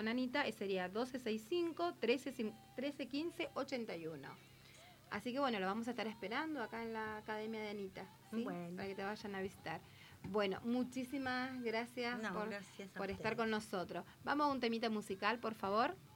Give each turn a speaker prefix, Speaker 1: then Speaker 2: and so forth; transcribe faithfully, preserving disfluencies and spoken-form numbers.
Speaker 1: con Anita sería doce sesenta y cinco, trece quince, ochenta y uno. Así que bueno, lo vamos a estar esperando acá en la Academia de Anita, ¿sí?
Speaker 2: Bueno.
Speaker 1: Para que te vayan a visitar. Bueno, muchísimas gracias,
Speaker 2: No,
Speaker 1: por,
Speaker 2: gracias a
Speaker 1: por estar
Speaker 2: ustedes.
Speaker 1: con nosotros. Vamos a un temita musical, por favor.